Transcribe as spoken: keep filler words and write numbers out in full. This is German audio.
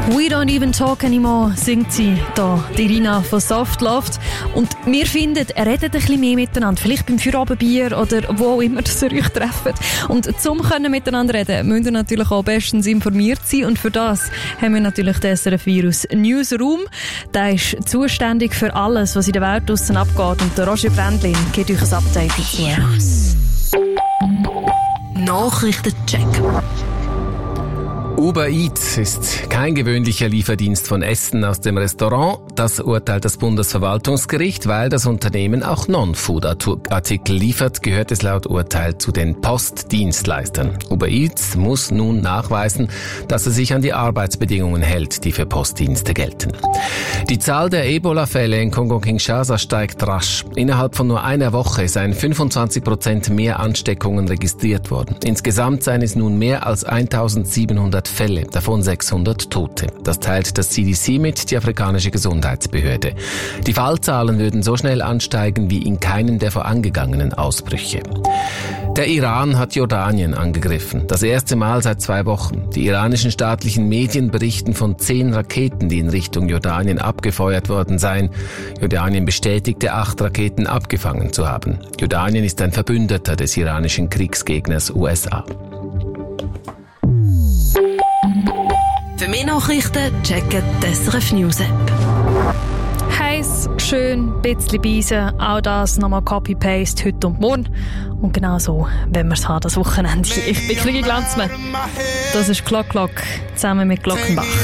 «We don't even talk anymore», singt sie da, die Irina von Soft Loft. Und wir finden, redet ein bisschen mehr miteinander, vielleicht beim Feierabendbier oder wo auch immer ihr euch trefft. Und zum können miteinander reden, müsst ihr natürlich auch bestens informiert sein. Und für das haben wir natürlich den S R F Virus Newsroom. Der ist zuständig für alles, was in der Welt draussen abgeht. Und der Roger Brändlin gibt euch ein Update dazu. Yes. Nachrichtencheck. Uber Eats ist kein gewöhnlicher Lieferdienst von Essen aus dem Restaurant. Das urteilt das Bundesverwaltungsgericht, weil das Unternehmen auch Non-Food-Artikel liefert, gehört es laut Urteil zu den Postdienstleistern. Uber Eats muss nun nachweisen, dass er sich an die Arbeitsbedingungen hält, die für Postdienste gelten. Die Zahl der Ebola-Fälle in Kongo-Kinshasa steigt rasch. Innerhalb von nur einer Woche seien fünfundzwanzig Prozent mehr Ansteckungen registriert worden. Insgesamt seien es nun mehr als eintausendsiebenhundert Fälle, davon sechshundert Tote. Das teilt das C D C mit, die afrikanische Gesundheitsbehörde. Die Fallzahlen würden so schnell ansteigen wie in keinem der vorangegangenen Ausbrüche. Der Iran hat Jordanien angegriffen. Das erste Mal seit zwei Wochen. Die iranischen staatlichen Medien berichten von zehn Raketen, die in Richtung Jordanien abgefeuert worden seien. Jordanien bestätigte, acht Raketen abgefangen zu haben. Jordanien ist ein Verbündeter des iranischen Kriegsgegners U S A. Für mehr Nachrichten checken die S R F News App. Heiß, schön, ein bisschen Beisen, auch das nochmal Copy-Paste heute und morgen. Und genau so wenn wir es haben, das Wochenende. Ich bin Krigi Glanzmann. Das ist Glock Glock zusammen mit Glockenbach.